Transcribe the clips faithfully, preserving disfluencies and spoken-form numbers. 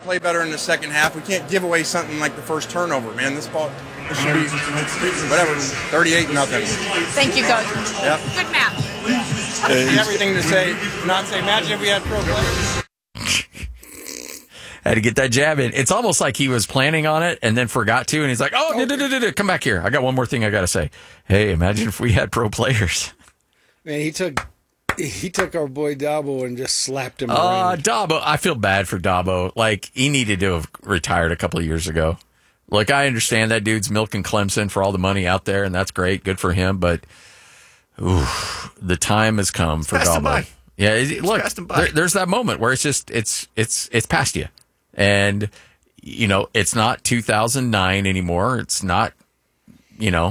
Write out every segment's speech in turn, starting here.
play better in the second half. We can't give away something like the first turnover, man. This ball, this should be whatever, thirty-eight nothing. Thank you, Coach. Yep. Good match. Everything to say, not say. Imagine if we had pro players. Had to get that jab in. It's almost like he was planning on it and then forgot to, and he's like, "Oh, okay. no, no, no, come back here. I got one more thing I got to say. Hey, imagine if we had pro players." Man, he took he took our boy Dabo and just slapped him. Uh, around. Dabo, I feel bad for Dabo. Like, he needed to have retired a couple of years ago. Like, I understand that dude's milking Clemson for all the money out there, and that's great, good for him. But, ooh, the time has come it's for Dabo. Yeah, it, look, there, there's that moment where it's just it's it's it's past you. And, you know, it's not two thousand nine anymore. It's not, you know,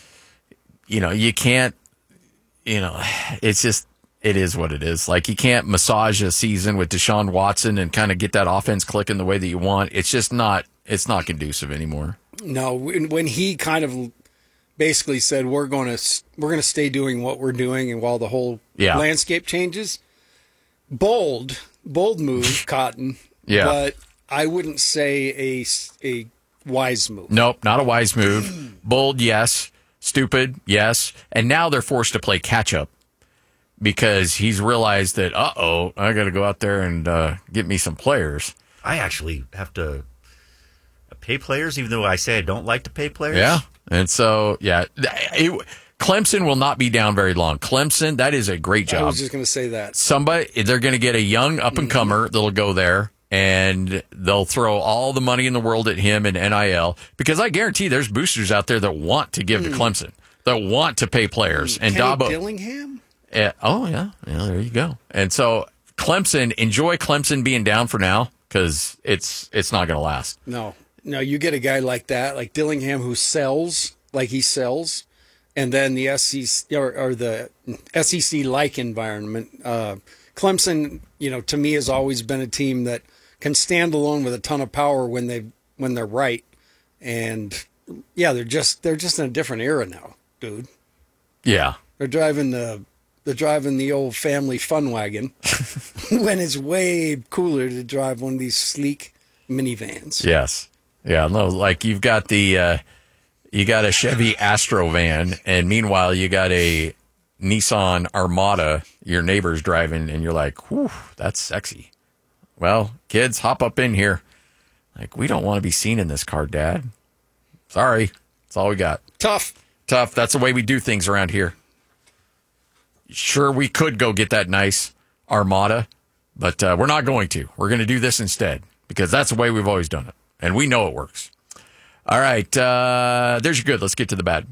you know, you can't, you know, it's just, it is what it is. Like, you can't massage a season with Deshaun Watson and kind of get that offense clicking the way that you want. It's just not, it's not conducive anymore. No, when, when he kind of basically said, we're going to, we're going to stay doing what we're doing, and while the whole yeah. landscape changes, bold, bold move, Cotton. Yeah. But I wouldn't say a, a wise move. Nope, not a wise move. Bold, yes. Stupid, yes. And now they're forced to play catch-up because he's realized that, uh-oh, I got to go out there and uh, get me some players. I actually have to pay players, even though I say I don't like to pay players. Yeah, and so, yeah. It, Clemson will not be down very long. Clemson, that is a great job. I was just going to say that. Somebody, they're going to get a young up-and-comer mm-hmm. that'll go there. And they'll throw all the money in the world at him and N I L because I guarantee there's boosters out there that want to give mm. to Clemson, that want to pay players. Mm. And Kenny Dabo, Dillingham? Uh, oh, yeah. Yeah, there you go. And so Clemson, enjoy Clemson being down for now because it's it's not going to last. No. No, you get a guy like that, like Dillingham, who sells like he sells, and then the S E C or, or the S E C-like environment. Uh, Clemson, you know, to me has always been a team that can stand alone with a ton of power when they when they're right, and yeah, they're just they're just in a different era now, dude. Yeah, they're driving the they're driving the old family fun wagon when it's way cooler to drive one of these sleek minivans. Yes, yeah, no, like you've got the uh, you got a Chevy Astro van, and meanwhile you got a Nissan Armada your neighbor's driving, and you're like, whew, that's sexy. Well, kids, hop up in here. Like, we don't want to be seen in this car, Dad. Sorry. That's all we got. Tough. Tough. That's the way we do things around here. Sure, we could go get that nice Armada, but uh, we're not going to. We're going to do this instead because that's the way we've always done it, and we know it works. All right. Uh, there's your good. Let's get to the bad.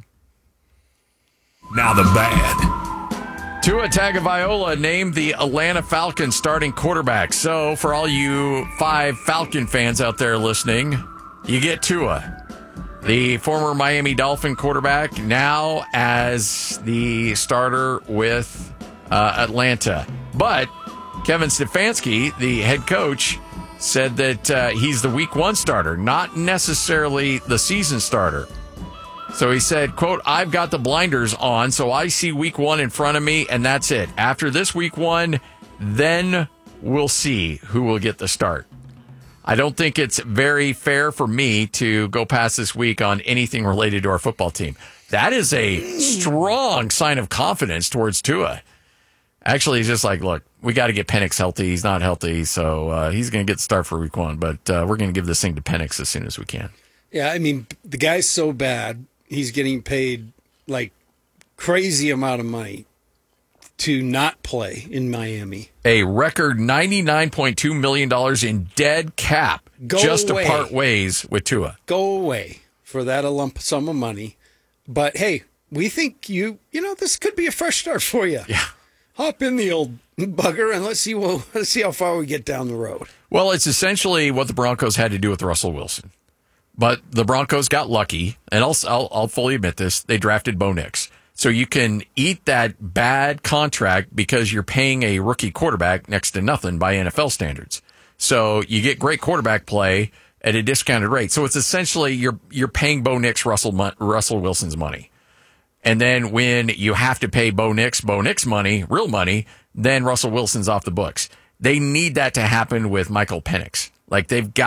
Now the bad. Tua Tagovailoa named the Atlanta Falcons starting quarterback. So, for all you five Falcon fans out there listening, you get Tua, the former Miami Dolphin quarterback, now as the starter with uh, Atlanta. But Kevin Stefanski, the head coach, said that uh, he's the week one starter, not necessarily the season starter. So he said, quote, I've got the blinders on, so I see week one in front of me, and that's it. After this week one, then we'll see who will get the start. I don't think it's very fair for me to go past this week on anything related to our football team. That is a strong sign of confidence towards Tua. Actually, he's just like, look, we got to get Penix healthy. He's not healthy, so uh, he's going to get the start for week one, but uh, we're going to give this thing to Penix as soon as we can. Yeah, I mean, the guy's so bad. He's getting paid like crazy amount of money to not play in Miami. A record ninety-nine point two million dollars in dead cap Go just away. to part ways with Tua. Go away for that a lump sum of money. But hey, we think you, you know, this could be a fresh start for you. Yeah. Hop in the old bugger and let's see well, let's see how far we get down the road. Well, it's essentially what the Broncos had to do with Russell Wilson. But the Broncos got lucky, and I'll, I'll, I'll fully admit this, they drafted Bo Nix. So you can eat that bad contract because you're paying a rookie quarterback next to nothing by N F L standards. So you get great quarterback play at a discounted rate. So it's essentially you're you're paying Bo Nix Russell Russell Wilson's money. And then when you have to pay Bo Nix Bo Nix money, real money, then Russell Wilson's off the books. They need that to happen with Michael Penix. Like, they've got